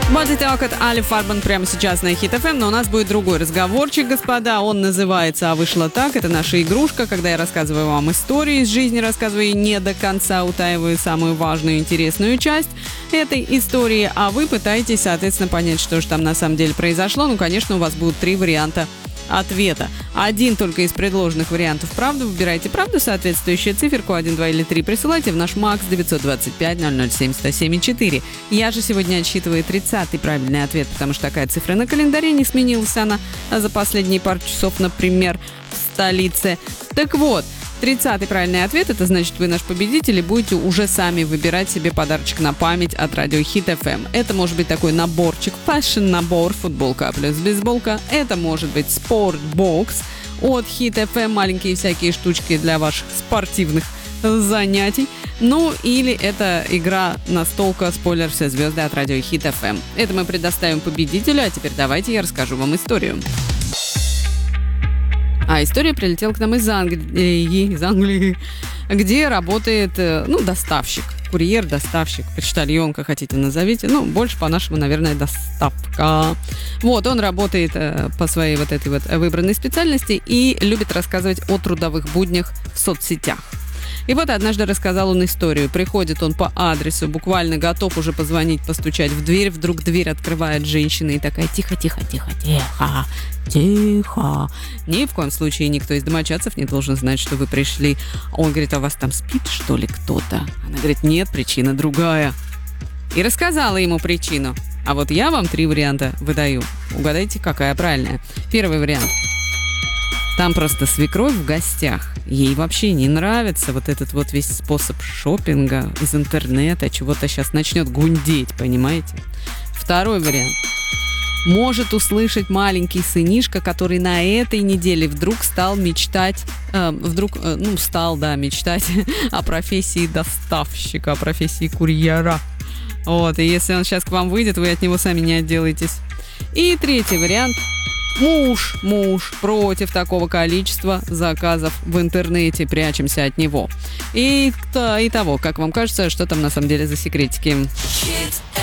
Body Talk от Али Фарбан прямо сейчас на Хит ФМ, но у нас будет другой разговорчик, господа. Он называется «А вышло так». Это наша игрушка, когда я рассказываю вам историю из жизни, рассказываю и не до конца, утаиваю самую важную и интересную часть этой истории, а вы пытаетесь, соответственно, понять, что же там на самом деле произошло. Ну, конечно, у вас будут 3 варианта ответа. Один только из предложенных вариантов правду. Выбирайте правду, соответствующую циферку 1, 2 или 3 присылайте в наш МАКС 925-007-107-4. Я же сегодня отсчитываю 30-й правильный ответ, потому что такая цифра на календаре, не сменилась она за последние пару часов, например, в столице. Так вот, 30-й правильный ответ, это значит, вы наш победитель и будете уже сами выбирать себе подарочек на память от радио Хит ФМ. Это может быть такой наборчик, фэшн-набор, футболка плюс бейсболка. Это может быть спортбокс от Хит ФМ, маленькие всякие штучки для ваших спортивных занятий. Ну, или это игра настолка «Спойлер. Все звезды» от радио Хит ФМ. Это мы предоставим победителю, а теперь давайте я расскажу вам историю. А история прилетела к нам из Англии, где работает, доставщик, курьер, доставщик, почтальон, как хотите назовите, больше по-нашему, наверное, доставка. Вот, он работает по своей вот этой вот выбранной специальности и любит рассказывать о трудовых буднях в соцсетях. И вот однажды рассказал он историю. Приходит он по адресу, буквально готов уже позвонить, постучать в дверь. Вдруг дверь открывает женщина и такая: тихо. Ни в коем случае никто из домочадцев не должен знать, что вы пришли. Он говорит: а у вас там спит, что ли, кто-то? Она говорит: нет, причина другая. И рассказала ему причину. А вот я вам 3 варианта выдаю. Угадайте, какая правильная. Первый вариант. Там просто свекровь в гостях. Ей вообще не нравится вот этот вот весь способ шопинга из интернета. Чего-то сейчас начнет гундеть, понимаете? Второй вариант. Может услышать маленький сынишка, который на этой неделе вдруг стал мечтать, мечтать о профессии доставщика, о профессии курьера. Вот, и если он сейчас к вам выйдет, вы от него сами не отделаетесь. И третий вариант. Муж против такого количества заказов в интернете, прячемся от него. И того, как вам кажется, что там на самом деле за секретики?